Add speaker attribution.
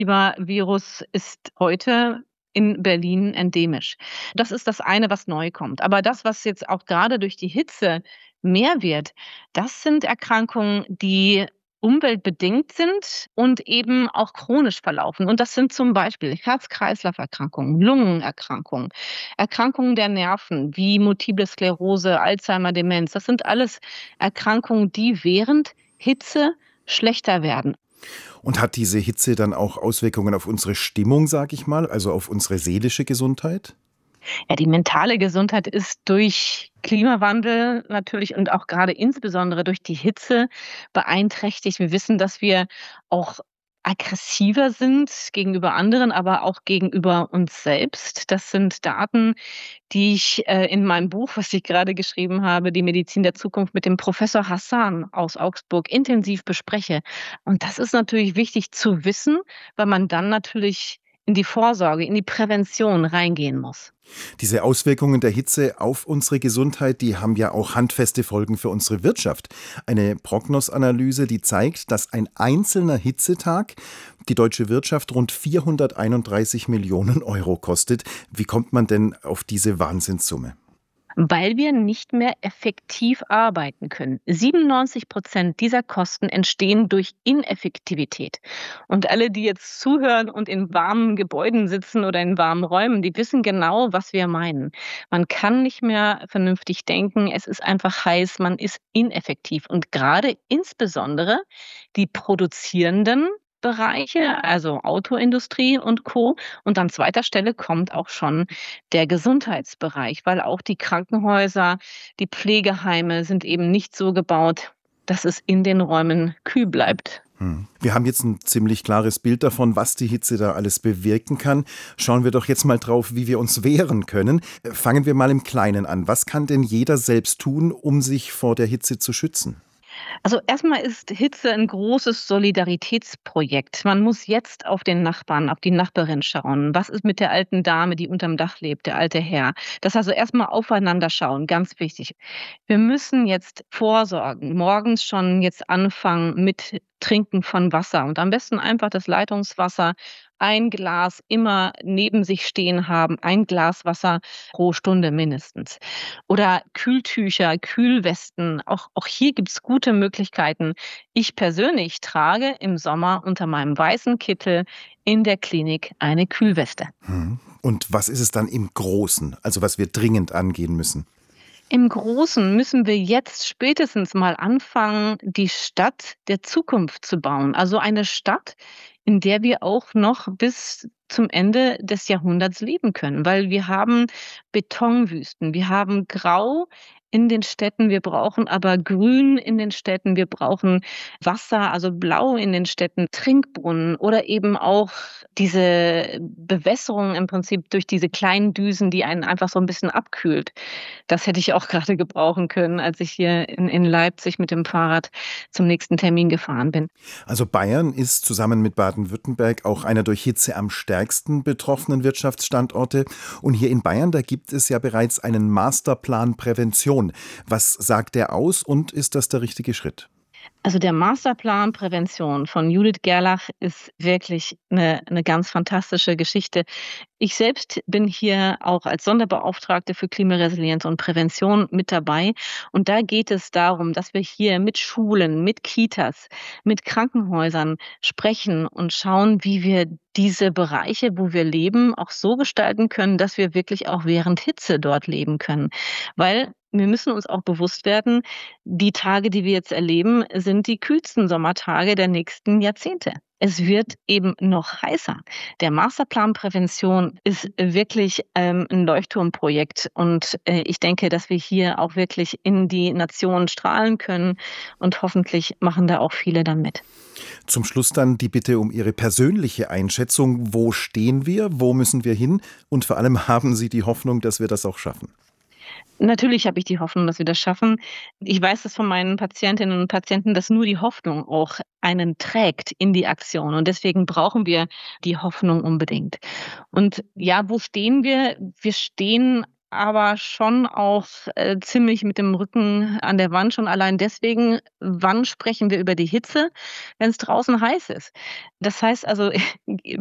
Speaker 1: Fiebervirus ist heute in Berlin endemisch. Das ist das eine, was neu kommt. Aber das, was jetzt auch gerade durch die Hitze mehr wird, das sind Erkrankungen, die umweltbedingt sind und eben auch chronisch verlaufen. Und das sind zum Beispiel Herz-Kreislauf-Erkrankungen, Lungenerkrankungen, Erkrankungen der Nerven wie Multiple Sklerose, Alzheimer, Demenz. Das sind alles Erkrankungen, die während Hitze schlechter werden.
Speaker 2: Und hat diese Hitze dann auch Auswirkungen auf unsere Stimmung, sag ich mal, also auf unsere seelische Gesundheit?
Speaker 1: Ja, die mentale Gesundheit ist durch Klimawandel natürlich und auch gerade insbesondere durch die Hitze beeinträchtigt. Wir wissen, dass wir auch aggressiver sind gegenüber anderen, aber auch gegenüber uns selbst. Das sind Daten, die ich in meinem Buch, was ich gerade geschrieben habe, „Die Medizin der Zukunft", mit dem Professor Hassan aus Augsburg intensiv bespreche. Und das ist natürlich wichtig zu wissen, weil man dann natürlich in die Vorsorge, in die Prävention reingehen muss.
Speaker 2: Diese Auswirkungen der Hitze auf unsere Gesundheit, die haben ja auch handfeste Folgen für unsere Wirtschaft. Eine Prognosanalyse, die zeigt, dass ein einzelner Hitzetag die deutsche Wirtschaft rund 431 Millionen Euro kostet. Wie kommt man denn auf diese Wahnsinnssumme?
Speaker 1: Weil wir nicht mehr effektiv arbeiten können. 97% dieser Kosten entstehen durch Ineffektivität. Und alle, die jetzt zuhören und in warmen Gebäuden sitzen oder in warmen Räumen, die wissen genau, was wir meinen. Man kann nicht mehr vernünftig denken, es ist einfach heiß, man ist ineffektiv. Und gerade insbesondere die Produzierenden Bereiche, also Autoindustrie und Co. Und an zweiter Stelle kommt auch schon der Gesundheitsbereich, weil auch die Krankenhäuser, die Pflegeheime sind eben nicht so gebaut, dass es in den Räumen kühl bleibt.
Speaker 2: Wir haben jetzt ein ziemlich klares Bild davon, was die Hitze da alles bewirken kann. Schauen wir doch jetzt mal drauf, wie wir uns wehren können. Fangen wir mal im Kleinen an. Was kann denn jeder selbst tun, um sich vor der Hitze zu schützen?
Speaker 1: Also erstmal ist Hitze ein großes Solidaritätsprojekt. Man muss jetzt auf den Nachbarn, auf die Nachbarin schauen. Was ist mit der alten Dame, die unterm Dach lebt, der alte Herr? Das also erstmal aufeinander schauen, ganz wichtig. Wir müssen jetzt vorsorgen, morgens schon jetzt anfangen mit Trinken von Wasser und am besten einfach das Leitungswasser, ein Glas immer neben sich stehen haben, ein Glas Wasser pro Stunde mindestens. Oder Kühltücher, Kühlwesten, auch hier gibt's gute Möglichkeiten. Ich persönlich trage im Sommer unter meinem weißen Kittel in der Klinik eine Kühlweste.
Speaker 2: Und was ist es dann im Großen, also was wir dringend angehen müssen?
Speaker 1: Im Großen müssen wir jetzt spätestens mal anfangen, die Stadt der Zukunft zu bauen. Also eine Stadt, in der wir auch noch bis zum Ende des Jahrhunderts leben können, weil wir haben Betonwüsten, wir haben Grau in den Städten, wir brauchen aber Grün in den Städten, wir brauchen Wasser, also Blau in den Städten, Trinkbrunnen oder eben auch diese Bewässerung im Prinzip durch diese kleinen Düsen, die einen einfach so ein bisschen abkühlt. Das hätte ich auch gerade gebrauchen können, als ich hier in Leipzig mit dem Fahrrad zum nächsten Termin gefahren bin.
Speaker 2: Also Bayern ist zusammen mit Baden-Württemberg auch einer durch Hitze am stärksten betroffenen Wirtschaftsstandorte. Und hier in Bayern, da gibt es ja bereits einen Masterplan Prävention. Was sagt der aus und ist das der richtige Schritt?
Speaker 1: Also der Masterplan Prävention von Judith Gerlach ist wirklich eine ganz fantastische Geschichte. Ich selbst bin hier auch als Sonderbeauftragte für Klimaresilienz und Prävention mit dabei. Und da geht es darum, dass wir hier mit Schulen, mit Kitas, mit Krankenhäusern sprechen und schauen, wie wir diese Bereiche, wo wir leben, auch so gestalten können, dass wir wirklich auch während Hitze dort leben können. Weil wir müssen uns auch bewusst werden, die Tage, die wir jetzt erleben, sind die kühlsten Sommertage der nächsten Jahrzehnte. Es wird eben noch heißer. Der Masterplan Prävention ist wirklich, 'n Leuchtturmprojekt und, ich denke, dass wir hier auch wirklich in die Nation strahlen können und hoffentlich machen da auch viele dann mit.
Speaker 2: Zum Schluss dann die Bitte um Ihre persönliche Einschätzung. Wo stehen wir? Wo müssen wir hin? Und vor allem haben Sie die Hoffnung, dass wir das auch schaffen?
Speaker 1: Natürlich habe ich die Hoffnung, dass wir das schaffen. Ich weiß das von meinen Patientinnen und Patienten, dass nur die Hoffnung auch einen trägt in die Aktion und deswegen brauchen wir die Hoffnung unbedingt. Und ja, wo stehen wir? Wir stehen aber schon auch ziemlich mit dem Rücken an der Wand. Schon allein deswegen, wann sprechen wir über die Hitze? Wenn es draußen heiß ist. Das heißt also,